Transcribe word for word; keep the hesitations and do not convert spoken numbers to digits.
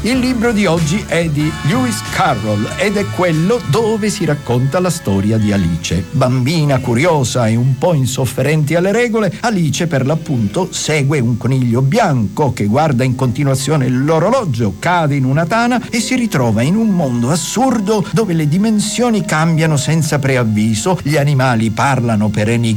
Il libro di oggi è di Lewis Carroll ed è quello dove si racconta la storia di Alice. Bambina curiosa e un po' insofferente alle regole, Alice per l'appunto segue un coniglio bianco che guarda in continuazione l'orologio, cade in una tana e si ritrova in un mondo assurdo dove le dimensioni cambiano senza preavviso, gli animali parlano per enigmi